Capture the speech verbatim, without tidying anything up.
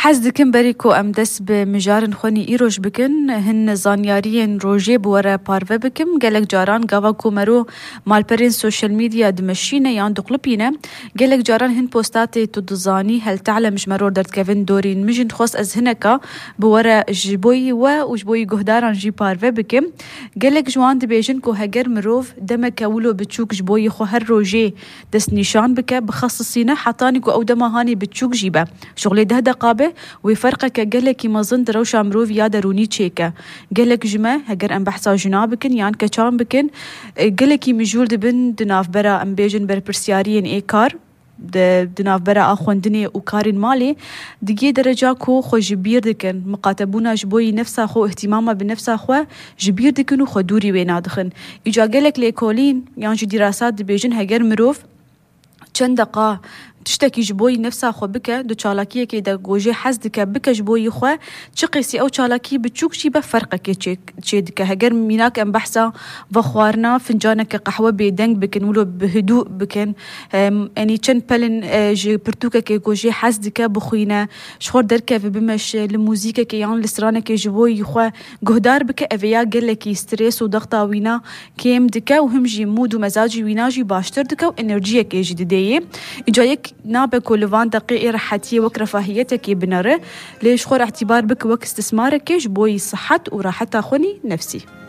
حز دكن بريكو ام دس بمجارن خوني ايروش بكن هن زانياريين روجي بورا بارفه بكم قالك جاران قاوا كومرو مال برين سوشيال ميديا دمشينا يان دقلبينا قالك جاران هن بوستاتي تدزاني هل تعلم مش مرور درت كيفن دورين مجن خص از هنكا بورا جبوي و وجبوي قهداران جي بارفه بكم قالك جوان دبيجن كو هجر مروف دمك ولو بتشوك جبوي خو هر روجي دس نيشان بك بخصصينا حطاني كو او دمهاني بتشوك جيبه شغلي ده دقابه ويفرقك قالك ما ظن دروش مروف يا دروني تشيكا قالك جمع هجر ام بحثا جنابكن يان كچان بكن قالك مجول دبن دناف برا ام بيجن بر برسيارين اي كار دناف برا اخوندني وكارين مالي دقي درجة كو خو جبير دكن مقاتبونا جبوي نفسها خو اهتمامها بنفسها خو جبير دكن وخو دوري وينا دخن اجا قالك ليكولين يعني دراسات بيجن هجر مروف چند دقا تشتكي جبوي نفسها خو بك دو چالاكيه كي دا گوجي حز دك بك جبوي خو چقيسي او چالاكي بتشوك شي بفرقه كي تشي دك هجر ميناك ام بحثا وخوارنا فنجانك قهوه بيدنگ بكن ولو بهدوء بكن اني چن بلن جي برتوكا كي گوجي حز دك بخوينا شخور دركه بمش الموزيكا كي يان لسرانه كي جبوي خو گهدار بك افيا قالكي ستريس وضغطه وينا كيم دك وهم جي مود ومزاجي وينا جي باشتر دك وانرجيه كي جديديه اجايك نابك كل دقيقة راحتي وك رفاهيتك بنره ليش خور اعتبار بك وك استثمارك جبوي صحت وراحتها خوني نفسي.